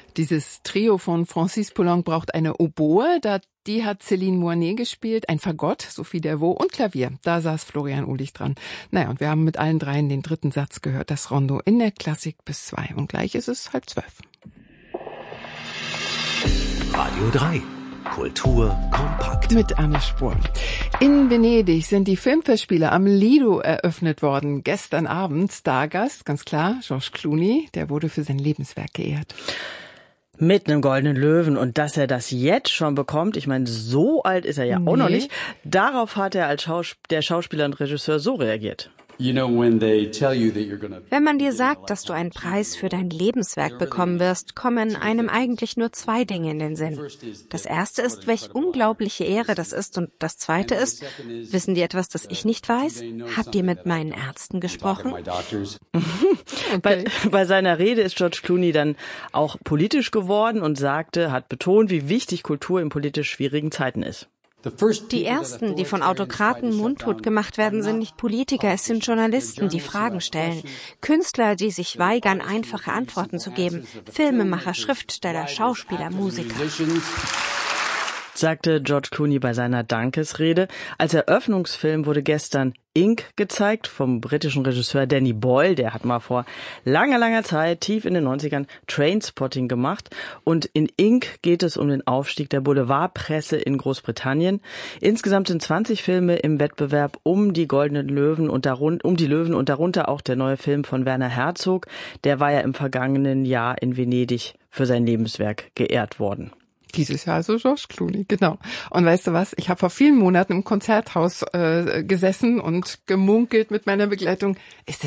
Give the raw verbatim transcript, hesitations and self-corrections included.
Dieses Trio von Francis Poulenc braucht eine Oboe, da, die hat Céline Moinet gespielt, ein Fagott, Sophie Delvaux und Klavier. Da saß Florian Uhlich dran. Naja, und wir haben mit allen dreien den dritten Satz gehört, das Rondo in der Klassik bis zwei. Und gleich ist es halb zwölf. Radio drei. Kultur kompakt. Mit Anne Spohr. In Venedig sind die Filmfestspiele am Lido eröffnet worden. Gestern Abend Stargast, ganz klar, George Clooney, der wurde für sein Lebenswerk geehrt. Mit einem goldenen Löwen. Und dass er das jetzt schon bekommt, ich meine, so alt ist er ja nee. auch noch nicht. Darauf hat er als Schaus- der Schauspieler und Regisseur so reagiert. Wenn man dir sagt, dass du einen Preis für dein Lebenswerk bekommen wirst, kommen einem eigentlich nur zwei Dinge in den Sinn. Das erste ist, welch unglaubliche Ehre das ist, und das zweite ist, wissen die etwas, das ich nicht weiß? Habt ihr mit meinen Ärzten gesprochen? bei, bei seiner Rede ist George Clooney dann auch politisch geworden und sagte, hat betont, wie wichtig Kultur in politisch schwierigen Zeiten ist. Die Ersten, die von Autokraten mundtot gemacht werden, sind nicht Politiker, es sind Journalisten, die Fragen stellen. Künstler, die sich weigern, einfache Antworten zu geben. Filmemacher, Schriftsteller, Schauspieler, Musiker. Sagte George Clooney bei seiner Dankesrede. Als Eröffnungsfilm wurde gestern Ink gezeigt vom britischen Regisseur Danny Boyle. Der hat mal vor langer, langer Zeit, tief in den neunzigern, Trainspotting gemacht. Und in Ink geht es um den Aufstieg der Boulevardpresse in Großbritannien. Insgesamt sind zwanzig Filme im Wettbewerb um die Goldenen Löwen und darunter, um die Löwen und darunter auch der neue Film von Werner Herzog. Der war ja im vergangenen Jahr in Venedig für sein Lebenswerk geehrt worden. Dieses Jahr also George Clooney, genau. Und weißt du was, ich habe vor vielen Monaten im Konzerthaus äh, gesessen und gemunkelt mit meiner Begleitung, ist